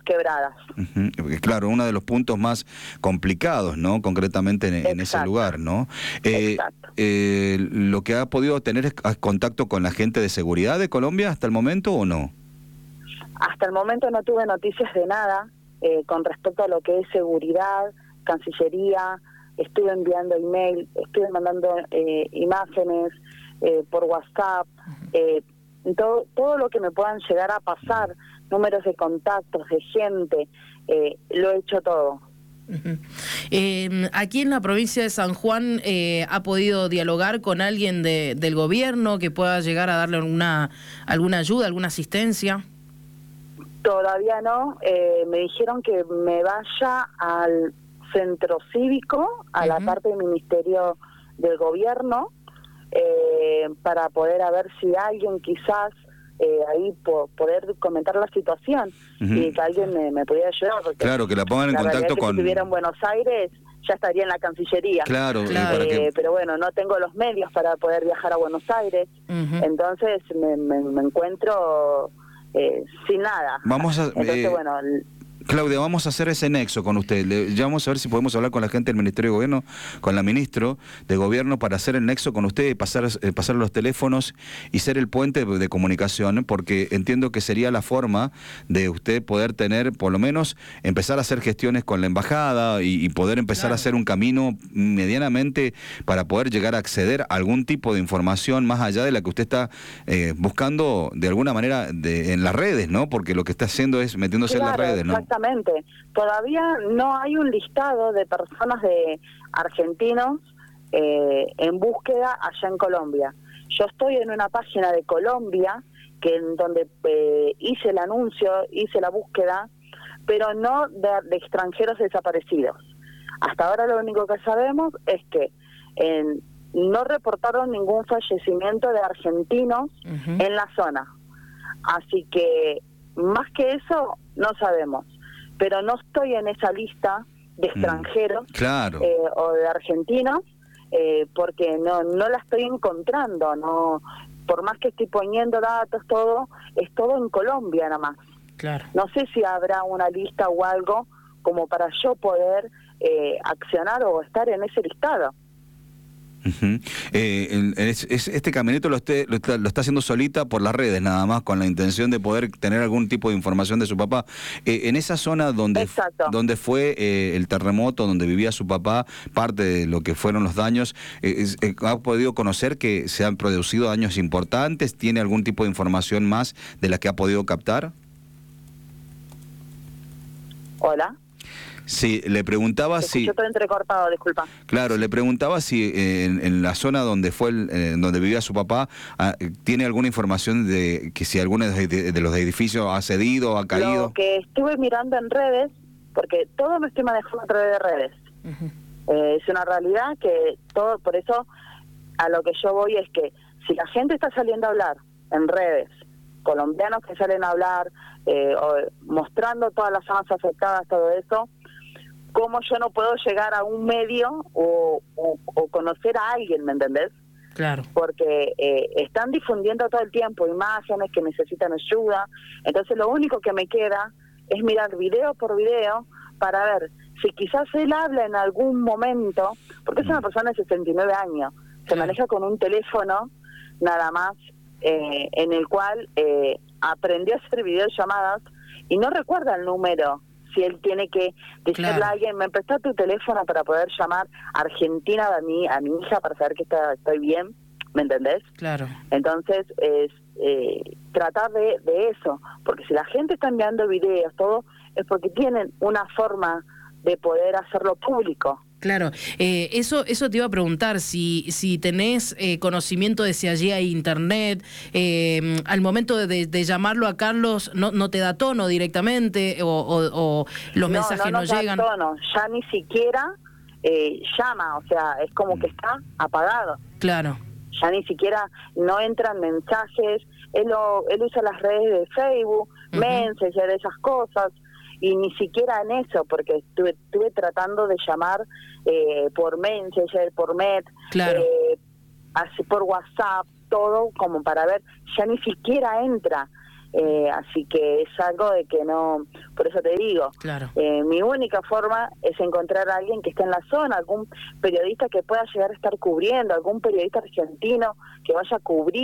quebradas. Claro, uno de los puntos más complicados, ¿no? Concretamente en ese lugar, ¿no? Exacto. ¿Lo que ha podido tener es contacto con la gente de seguridad de Colombia hasta el momento o no? Hasta el momento no tuve noticias de nada con respecto a lo que es seguridad, Cancillería. Estuve enviando email, estuve mandando imágenes por WhatsApp, todo lo que me puedan llegar a pasar, números de contactos, de gente, lo he hecho todo. Aquí en la provincia de San Juan, ¿ha podido dialogar con alguien del gobierno que pueda llegar a darle alguna ayuda, alguna asistencia? Todavía no. Me dijeron que me vaya al centro cívico, a la parte del Ministerio del Gobierno, para poder a ver si alguien quizás ahí poder comentar la situación y que alguien me pudiera ayudar. Porque claro, que la pongan en contacto con... Si estuviera en Buenos Aires, ya estaría en la Cancillería. Claro. Pero bueno, no tengo los medios para poder viajar a Buenos Aires, entonces me encuentro sin nada. Entonces, bueno... Claudia, vamos a hacer ese nexo con usted. Ya vamos a ver si podemos hablar con la gente del Ministerio de Gobierno, con la ministra de Gobierno, para hacer el nexo con usted y pasar los teléfonos y ser el puente de comunicación, porque entiendo que sería la forma de usted poder tener, por lo menos, empezar a hacer gestiones con la embajada y poder empezar a hacer un camino medianamente para poder llegar a acceder a algún tipo de información más allá de la que usted está buscando de alguna manera en las redes, ¿no? Porque lo que está haciendo es metiéndose en las redes, ¿no? Exactamente. Todavía no hay un listado de personas de argentinos en búsqueda allá en Colombia. Yo estoy en una página de Colombia en donde hice el anuncio, hice la búsqueda, pero no de extranjeros desaparecidos. Hasta ahora lo único que sabemos es que no reportaron ningún fallecimiento de argentinos en la zona. Así que más que eso no sabemos. Pero no estoy en esa lista de extranjeros o de argentinos porque no la estoy encontrando. No, por más que estoy poniendo datos, es todo en Colombia nada más. Claro. No sé si habrá una lista o algo como para yo poder accionar o estar en ese listado. Este caminito lo está haciendo solita por las redes nada más, con la intención de poder tener algún tipo de información de su papá. En esa zona donde fue el terremoto, donde vivía su papá, parte de lo que fueron los daños, ¿ha podido conocer que se han producido daños importantes? ¿Tiene algún tipo de información más de la que ha podido captar? Hola. Sí, le preguntaba si... Yo estoy entrecortado, disculpa. Claro, le preguntaba si en la zona donde fue donde vivía su papá, ¿tiene alguna información de que si alguno de los edificios ha cedido, ha caído? Lo que estuve mirando en redes, porque todo me estoy manejando a través de redes. Es una realidad que todo, por eso a lo que yo voy es que si la gente está saliendo a hablar en redes, colombianos que salen a hablar, mostrando todas las zonas afectadas, todo eso, ¿cómo yo no puedo llegar a un medio o conocer a alguien, me entendés? Claro. Porque están difundiendo todo el tiempo imágenes que necesitan ayuda, entonces lo único que me queda es mirar video por video para ver si quizás él habla en algún momento, porque es una persona de 69 años, se maneja con un teléfono nada más, en el cual aprendió a hacer videollamadas y no recuerda el número. Si él tiene que decirle a alguien, me presta tu teléfono para poder llamar a Argentina a mi hija para saber que estoy bien, ¿me entendés? Claro. Entonces, es tratar de eso, porque si la gente está enviando videos, todo, es porque tienen una forma de poder hacerlo público. Claro, eso te iba a preguntar, si tenés conocimiento de si allí hay internet, al momento de llamarlo a Carlos, ¿no te da tono directamente o los mensajes no llegan? No, tono, ya ni siquiera llama, o sea, es como que está apagado. Claro. Ya ni siquiera no entran mensajes, él usa las redes de Facebook, Messenger, esas cosas, y ni siquiera en eso, porque estuve tratando de llamar por Messenger, por Met, así por WhatsApp, todo como para ver, ya ni siquiera entra. Así que es algo de que no, por eso te digo, claro. Mi única forma es encontrar a alguien que esté en la zona, algún periodista que pueda llegar a estar cubriendo, algún periodista argentino que vaya a cubrir